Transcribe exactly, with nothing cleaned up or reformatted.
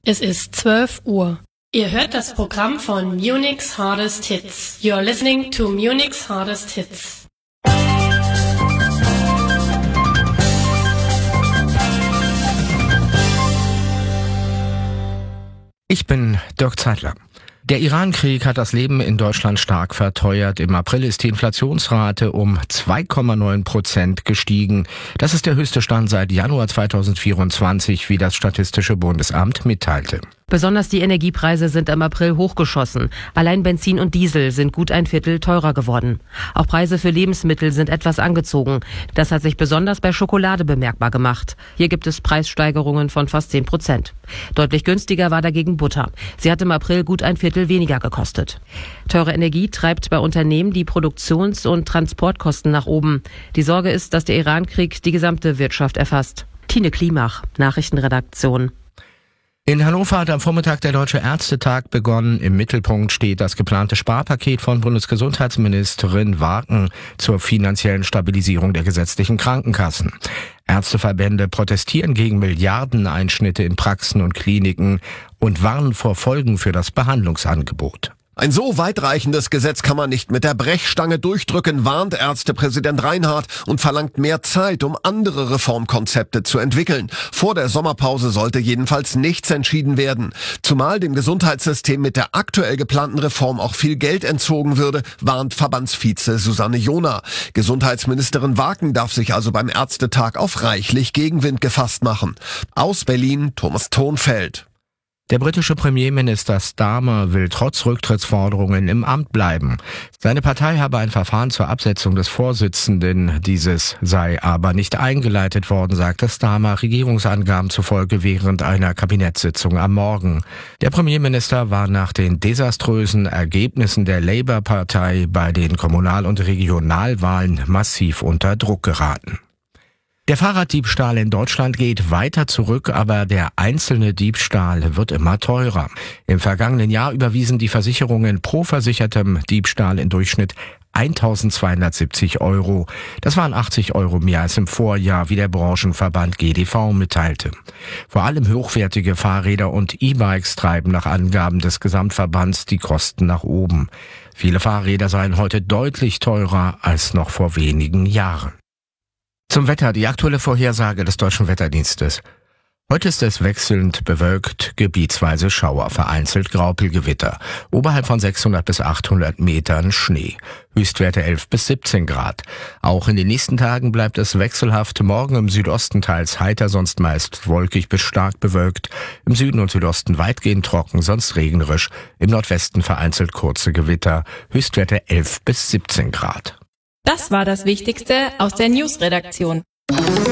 Es ist zwölf Uhr. Ihr hört das Programm von Munich's Hardest Hits. You're listening to Munich's Hardest Hits. Ich bin Dirk Zeitler. Der Iran-Krieg hat das Leben in Deutschland stark verteuert. Im April ist die Inflationsrate um zwei Komma neun Prozent gestiegen. Das ist der höchste Stand seit Januar zweitausendvierundzwanzig, wie das Statistische Bundesamt mitteilte. Besonders die Energiepreise sind im April hochgeschossen. Allein Benzin und Diesel sind gut ein Viertel teurer geworden. Auch Preise für Lebensmittel sind etwas angezogen. Das hat sich besonders bei Schokolade bemerkbar gemacht. Hier gibt es Preissteigerungen von fast zehn Prozent. Deutlich günstiger war dagegen Butter. Sie hat im April gut ein Viertel weniger gekostet. Teure Energie treibt bei Unternehmen die Produktions- und Transportkosten nach oben. Die Sorge ist, dass der Iran-Krieg die gesamte Wirtschaft erfasst. Tine Klimach, Nachrichtenredaktion. In Hannover hat am Vormittag der Deutsche Ärztetag begonnen. Im Mittelpunkt steht das geplante Sparpaket von Bundesgesundheitsministerin Wagen zur finanziellen Stabilisierung der gesetzlichen Krankenkassen. Ärzteverbände protestieren gegen Milliardeneinschnitte in Praxen und Kliniken und warnen vor Folgen für das Behandlungsangebot. Ein so weitreichendes Gesetz kann man nicht mit der Brechstange durchdrücken, warnt Ärztepräsident Reinhardt und verlangt mehr Zeit, um andere Reformkonzepte zu entwickeln. Vor der Sommerpause sollte jedenfalls nichts entschieden werden. Zumal dem Gesundheitssystem mit der aktuell geplanten Reform auch viel Geld entzogen würde, warnt Verbandsvize Susanne Jona. Gesundheitsministerin Wagen darf sich also beim Ärztetag auf reichlich Gegenwind gefasst machen. Aus Berlin, Thomas Thonfeld. Der britische Premierminister Starmer will trotz Rücktrittsforderungen im Amt bleiben. Seine Partei habe ein Verfahren zur Absetzung des Vorsitzenden. Dieses sei aber nicht eingeleitet worden, sagte Starmer Regierungsangaben zufolge während einer Kabinettssitzung am Morgen. Der Premierminister war nach den desaströsen Ergebnissen der Labour-Partei bei den Kommunal- und Regionalwahlen massiv unter Druck geraten. Der Fahrraddiebstahl in Deutschland geht weiter zurück, aber der einzelne Diebstahl wird immer teurer. Im vergangenen Jahr überwiesen die Versicherungen pro versichertem Diebstahl im Durchschnitt eintausendzweihundertsiebzig Euro. Das waren achtzig Euro mehr als im Vorjahr, wie der Branchenverband G D V mitteilte. Vor allem hochwertige Fahrräder und E-Bikes treiben nach Angaben des Gesamtverbands die Kosten nach oben. Viele Fahrräder seien heute deutlich teurer als noch vor wenigen Jahren. Zum Wetter, die aktuelle Vorhersage des Deutschen Wetterdienstes. Heute ist es wechselnd bewölkt, gebietsweise Schauer, vereinzelt Graupelgewitter. Oberhalb von sechshundert bis achthundert Metern Schnee. Höchstwerte elf bis siebzehn Grad. Auch in den nächsten Tagen bleibt es wechselhaft. Morgen im Südosten teils heiter, sonst meist wolkig bis stark bewölkt. Im Süden und Südosten weitgehend trocken, sonst regnerisch. Im Nordwesten vereinzelt kurze Gewitter. Höchstwerte elf bis siebzehn Grad. Das war das Wichtigste aus der News-Redaktion.